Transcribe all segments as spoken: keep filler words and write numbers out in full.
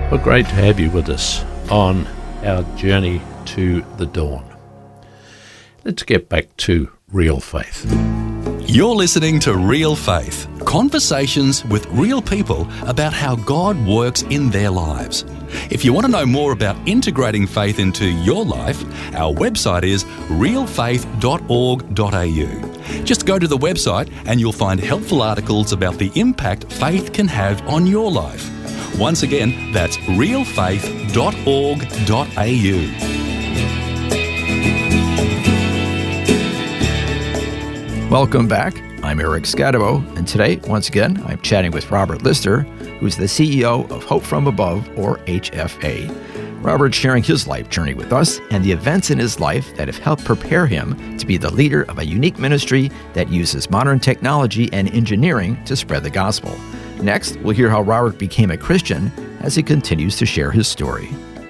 Well, great to have you with us on our journey to the dawn. Let's get back to real faith. You're listening to Real Faith, conversations with real people about how God works in their lives. If you want to know more about integrating faith into your life, our website is real faith dot org dot a u. Just go to the website and you'll find helpful articles about the impact faith can have on your life. Once again, that's real faith dot org dot a u. Welcome back. I'm Eric Scadabo, and today, once again, I'm chatting with Robert Lister, who's the C E O of Hope From Above, or H F A. Robert's sharing his life journey with us and the events in his life that have helped prepare him to be the leader of a unique ministry that uses modern technology and engineering to spread the gospel. Next, we'll hear how Robert became a Christian as he continues to share his story.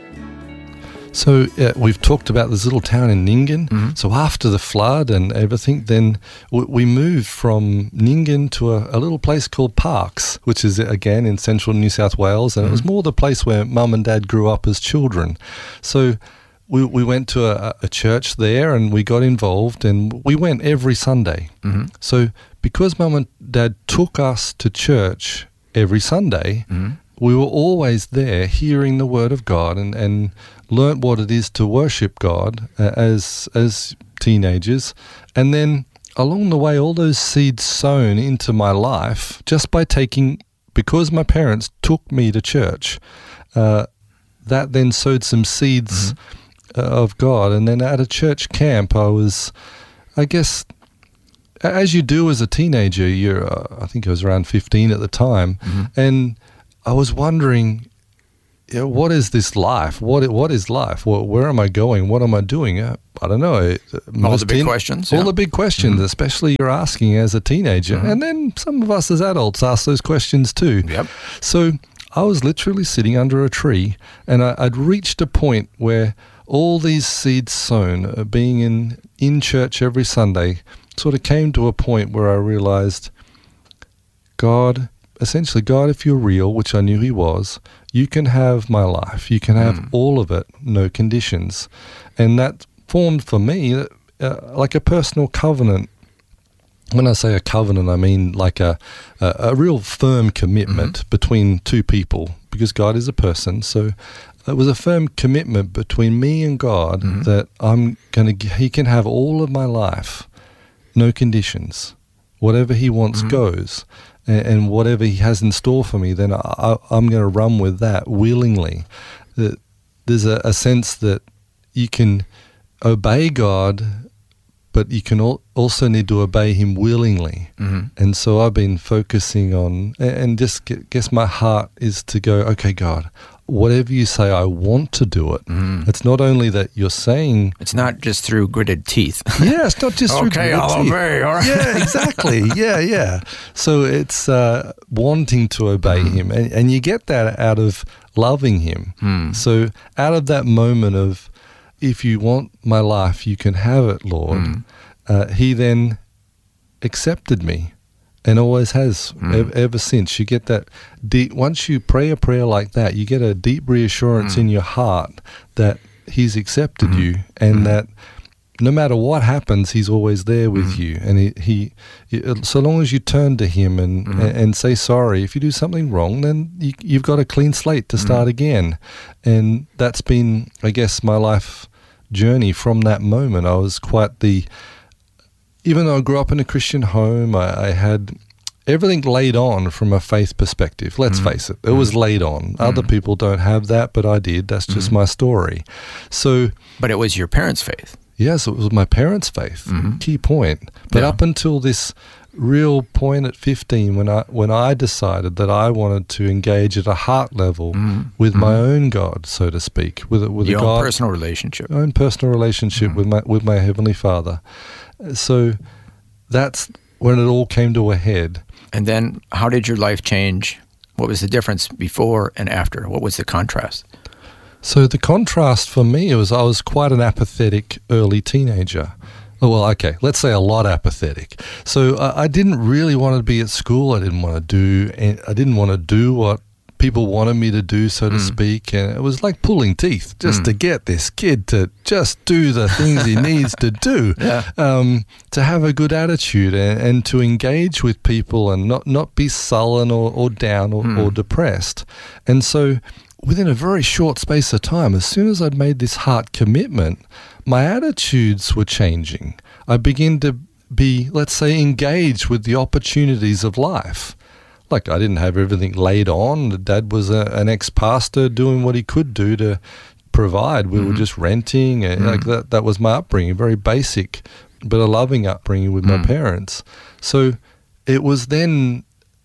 So uh, we've talked about this little town in Nyngan. Mm-hmm. So after the flood and everything, then w- we moved from Nyngan to a, a little place called Parkes, which is, again, in central New South Wales. And mm-hmm. it was more the place where Mum and Dad grew up as children. So we, we went to a, a church there and we got involved, and we went every Sunday. Mm-hmm. So because Mum and Dad took us to church every Sunday, mm-hmm. we were always there hearing the Word of God and, and learnt what it is to worship God uh, as as teenagers. And then along the way, all those seeds sown into my life just by taking, because my parents took me to church, uh, that then sowed some seeds mm-hmm. uh, of God. And then at a church camp, I was, I guess, as you do as a teenager, you're, uh, I think I was around fifteen at the time, mm-hmm. and I was wondering, you know, what is this life? What what is life? Well, where am I going? What am I doing? Uh, I don't know. All the big teen- questions. All yeah. the big questions, mm-hmm. especially you're asking as a teenager. Mm-hmm. And then some of us as adults ask those questions too. Yep. So I was literally sitting under a tree, and I, I'd reached a point where all these seeds sown, uh, being in, in church every Sunday, sort of came to a point where I realized, God, essentially, God, if you're real, which I knew He was, you can have my life. You can have mm. all of it, no conditions. And that formed for me uh, like a personal covenant. When I say a covenant, I mean like a, a, a real firm commitment mm-hmm. between two people, because God is a person. So it was a firm commitment between me and God mm-hmm. that I'm going to, He can have all of my life, no conditions. Whatever He wants mm-hmm. goes. And whatever He has in store for me, then I, I'm going to run with that willingly. There's a, a sense that you can obey God, but you can also need to obey Him willingly. Mm-hmm. And so I've been focusing on, and just guess my heart is to go, okay, God, whatever you say, I want to do it. Mm. It's not only that you're saying... It's not just through gritted teeth. Yeah, it's not just through okay, gritted I'll teeth. obey, all right. Yeah, exactly. Yeah, yeah. So it's uh, wanting to obey mm. Him. And, and you get that out of loving Him. Mm. So out of that moment of, if you want my life, you can have it, Lord, mm. uh, He then accepted me. And always has, mm. ever, ever since. You get that deep, once you pray a prayer like that, you get a deep reassurance mm. in your heart that He's accepted mm. you, and mm. that no matter what happens, He's always there with mm. you. And he, he, so long as you turn to Him and, mm. and, and say sorry, if you do something wrong, then you, you've got a clean slate to start mm. again. And that's been, I guess, my life journey from that moment. I was quite the... Even though I grew up in a Christian home, I, I had everything laid on from a faith perspective. Let's mm. face it, it mm. was laid on. Mm. Other people don't have that, but I did. That's just mm. my story. So, but it was your parents' faith. Yes, it was my parents' faith. Mm-hmm. Key point. But yeah. up until this real point at fifteen, when I when I decided that I wanted to engage at a heart level mm. with mm. my own God, so to speak, with with your a God, own personal relationship, own personal relationship mm. with my with my Heavenly Father. So that's when it all came to a head. And then how did your life change? What was the difference before and after? What was the contrast? So the contrast for me was I was quite an apathetic early teenager. Oh, well, okay, let's say a lot apathetic. So uh, I didn't really want to be at school. I didn't want to do I didn't want to do what people wanted me to do, so to mm. speak. And it was like pulling teeth just mm. to get this kid to just do the things he needs to do, yeah. um, to have a good attitude and, and to engage with people and not, not be sullen or, or down or, mm. or depressed. And so within a very short space of time, as soon as I'd made this heart commitment, my attitudes were changing. I began to be, let's say, engaged with the opportunities of life. Like, I didn't have everything laid on. Dad was a, an ex-pastor doing what he could do to provide. We mm-hmm. were just renting. And mm-hmm. like that, that was my upbringing, very basic, but a loving upbringing with mm-hmm. my parents. So it was then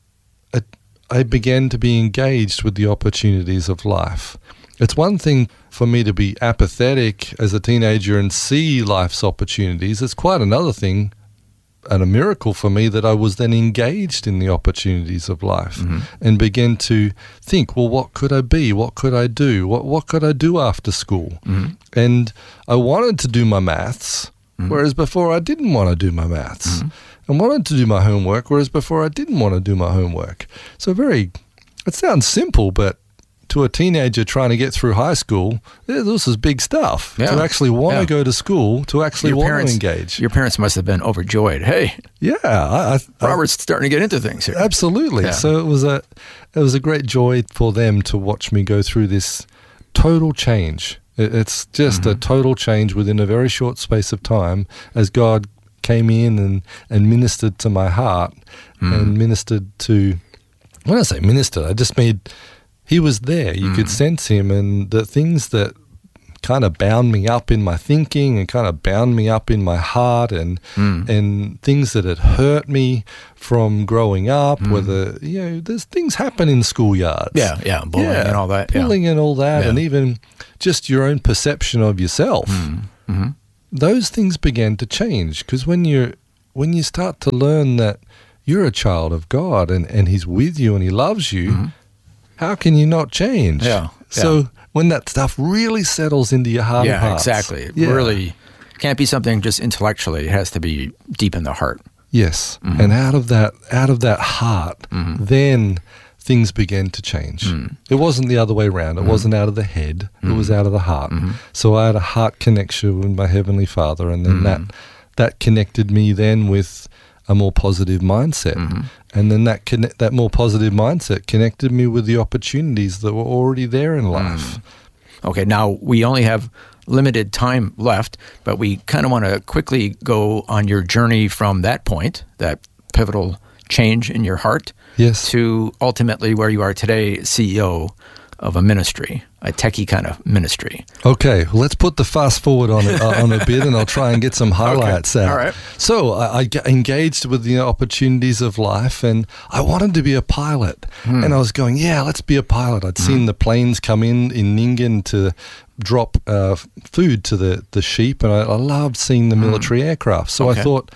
a, I began to be engaged with the opportunities of life. It's one thing for me to be apathetic as a teenager and see life's opportunities. It's quite another thing and a miracle for me that I was then engaged in the opportunities of life mm-hmm. and began to think, well, what could I be? What could I do? What what could I do after school? Mm-hmm. And I wanted to do my maths, mm-hmm. whereas before I didn't want to do my maths. Mm-hmm. And wanted to do my homework, whereas before I didn't want to do my homework. So very, it sounds simple, but to a teenager trying to get through high school, this is big stuff. Yeah. To actually want yeah. to go to school, to actually your want parents, to engage. Your parents must have been overjoyed. Hey, yeah, I, I, Robert's I, starting to get into things here. Absolutely. Yeah. So it was a, it was a great joy for them to watch me go through this total change. It, it's just mm-hmm. a total change within a very short space of time as God came in and, and ministered to my heart mm. and ministered to, when I say ministered, I just made, he was there. You mm. could sense him, and the things that kind of bound me up in my thinking and kind of bound me up in my heart and mm. and things that had hurt me from growing up, mm. whether, you know, there's things happen in schoolyards. Yeah, yeah, bullying yeah, and all that. Bullying yeah. and all that, yeah. and even just your own perception of yourself. Mm. Mm-hmm. Those things began to change, because when you when you start to learn that you're a child of God and, and he's with you and he loves you, mm-hmm. how can you not change? Yeah. So yeah. when that stuff really settles into your heart yeah, of hearts. Exactly. It yeah. really can't be something just intellectually. It has to be deep in the heart. Yes. Mm-hmm. And out of that out of that heart, mm-hmm. then things began to change. Mm. It wasn't the other way around. It mm. wasn't out of the head. Mm. It was out of the heart. Mm-hmm. So I had a heart connection with my Heavenly Father, and then mm. that that connected me then with a more positive mindset. Mm-hmm. And then that conne- that more positive mindset connected me with the opportunities that were already there in life. Mm. Okay, now we only have limited time left, but we kind of want to quickly go on your journey from that point, that pivotal change in your heart, yes, to ultimately where you are today, C E O of a ministry, a techie kind of ministry. Okay, well, let's put the fast forward on it, uh, on a bit, and I'll try and get some highlights okay. out. All right. So I, I got engaged with the opportunities of life, and I wanted to be a pilot. Hmm. And I was going, yeah, let's be a pilot. I'd hmm. seen the planes come in in Nyngan to drop uh, food to the, the sheep, and I, I loved seeing the military hmm. aircraft. So okay. I thought,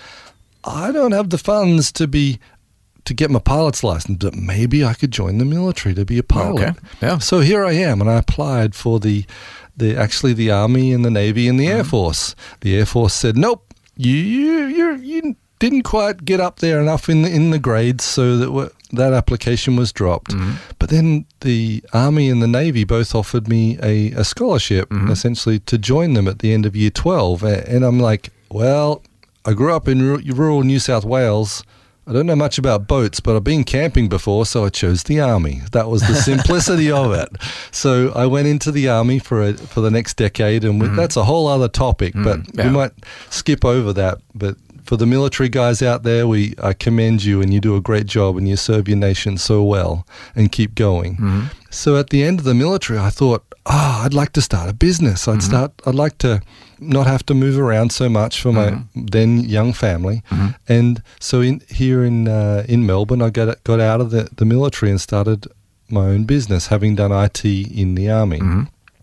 I don't have the funds to be to get my pilot's license, but maybe I could join the military to be a pilot. Okay. Yeah. So here I am, and I applied for the, the actually the Army and the Navy and the mm-hmm. Air Force. The Air Force said, nope, you you you you didn't quite get up there enough in the, in the grades, so that w- that application was dropped. Mm-hmm. But then the Army and the Navy both offered me a, a scholarship, mm-hmm. essentially, to join them at the end of year twelve. And I'm like, well, I grew up in rural New South Wales. I don't know much about boats, but I've been camping before, so I chose the Army. That was the simplicity of it. So I went into the Army for a, for the next decade, and we, mm. that's a whole other topic, mm. but yeah. we might skip over that. But for the military guys out there, we I commend you, and you do a great job, and you serve your nation so well, and keep going. Mm. So at the end of the military, I thought, oh, I'd like to start a business. I'd mm-hmm. start. I'd like to not have to move around so much for my mm-hmm. then young family. Mm-hmm. And so in here in uh, in Melbourne, I got got out of the, the military and started my own business, having done I T in the Army. Mm-hmm.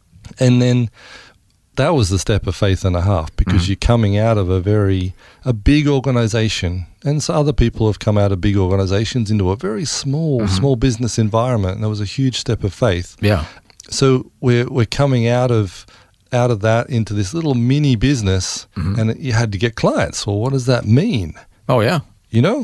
And then that was the step of faith and a half, because mm-hmm. you're coming out of a very a big organization, and so other people have come out of big organizations into a very small mm-hmm. small business environment, and that was a huge step of faith. Yeah. So we're we're coming out of out of that into this little mini business, mm-hmm. and you had to get clients. Well, what does that mean? Oh yeah, you know,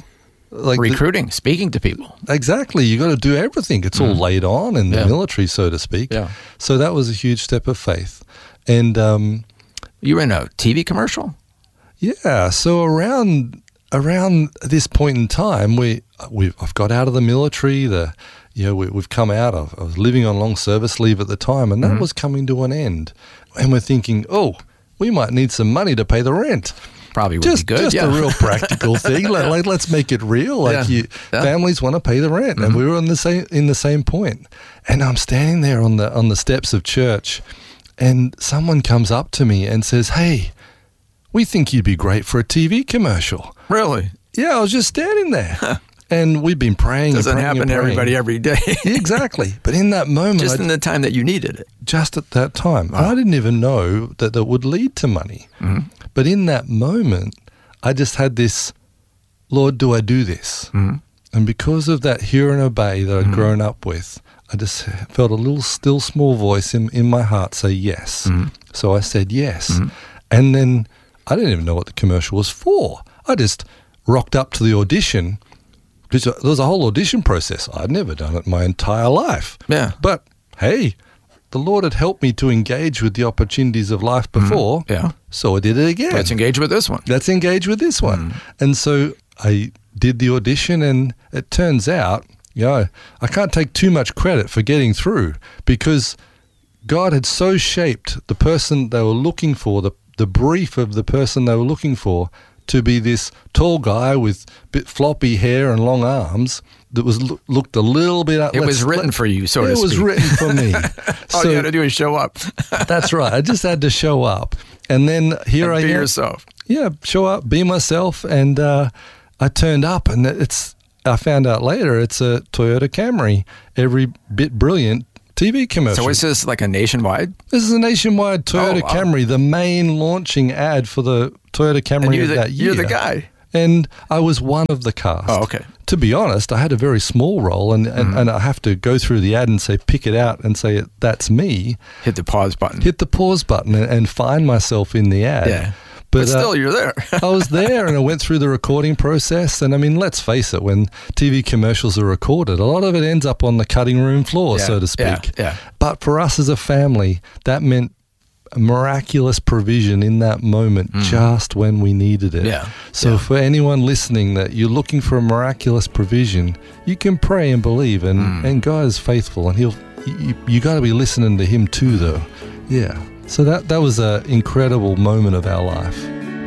like recruiting, the, speaking to people. Exactly. You got to do everything. It's mm. all laid on in the yeah. military, so to speak. Yeah. So that was a huge step of faith. And um, you were in a T V commercial? Yeah. So around around this point in time, we we I've got out of the military. The you know we, we've come out. Of, I was living on long service leave at the time, and that mm-hmm. was coming to an end. And we're thinking, oh, we might need some money to pay the rent. Probably would just, be good. Just yeah. a real practical thing. Like, like, let's make it real. Like, yeah. you, yeah. families want to pay the rent, mm-hmm. and we were on the same in the same point. And I'm standing there on the on the steps of church, and someone comes up to me and says, "Hey, we think you'd be great for a T V commercial." Really? Yeah, I was just standing there. And we've been praying. Doesn't and praying happen and to praying. everybody every day. Exactly. But in that moment, just I, in the time that you needed it, just at that time, wow. I didn't even know that that would lead to money. Mm-hmm. But in that moment, I just had this, Lord, do I do this? Mm-hmm. And because of that hear and obey that I'd mm-hmm. grown up with, I just felt a little still small voice in, in my heart say yes. Mm-hmm. So I said yes. Mm-hmm. And then I didn't even know what the commercial was for. I just rocked up to the audition. There was a whole audition process. I'd never done it my entire life. Yeah. But, hey, the Lord had helped me to engage with the opportunities of life before. Mm, yeah. So I did it again. Let's engage with this one. Let's engage with this one. Mm. And so I did the audition, and it turns out, you know, I can't take too much credit for getting through, because God had so shaped the person they were looking for, the, the brief of the person they were looking for, to be this tall guy with bit floppy hair and long arms that was looked a little bit... It was written let, for you, so it to speak. It was written for me. All so, you had to do is show up. That's right. I just had to show up. And then here and I be am. yourself. Yeah, show up, be myself. And uh, I turned up, and it's. I found out later it's a Toyota Camry, every bit brilliant T V commercial. So is this like a nationwide? This is a nationwide Toyota oh, wow. Camry, the main launching ad for the Toyota Camry of the, that year. You're the guy. And I was one of the cast. Oh, okay. To be honest, I had a very small role, and, and, mm-hmm. and I have to go through the ad and say, pick it out and say, that's me. Hit the pause button. Hit the pause button and, and find myself in the ad. Yeah. But, but still, uh, you're there. I was there, and I went through the recording process. And I mean, let's face it, when T V commercials are recorded, a lot of it ends up on the cutting room floor, yeah, so to speak. Yeah, yeah. But for us as a family, that meant a miraculous provision in that moment, mm. just when we needed it. Yeah, so yeah. for anyone listening that you're looking for a miraculous provision, you can pray and believe, and, mm. and God is faithful, and he'll you, you got to be listening to him too, though. Yeah. So that, that was an incredible moment of our life.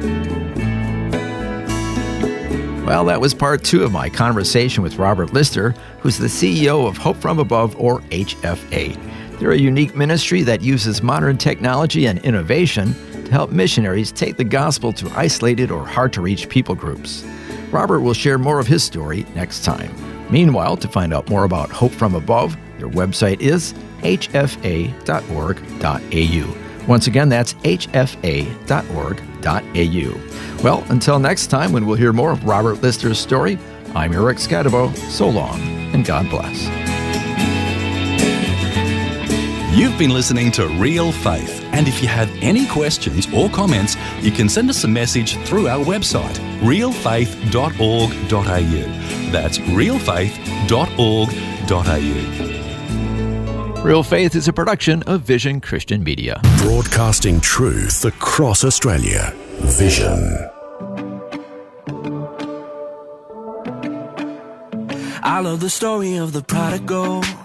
Well, that was part two of my conversation with Robert Lister, who's the C E O of Hope From Above, or H F A. They're a unique ministry that uses modern technology and innovation to help missionaries take the gospel to isolated or hard-to-reach people groups. Robert will share more of his story next time. Meanwhile, to find out more about Hope From Above, their website is h f a dot org dot a u. Once again, that's h f a dot org dot a u. Well, until next time, when we'll hear more of Robert Lister's story, I'm Eric Scadabo. So long, and God bless. You've been listening to Real Faith, and if you have any questions or comments, you can send us a message through our website, real faith dot org dot a u. That's real faith dot org dot a u. Real Faith is a production of Vision Christian Media. Broadcasting truth across Australia. Vision. I love the story of the prodigal.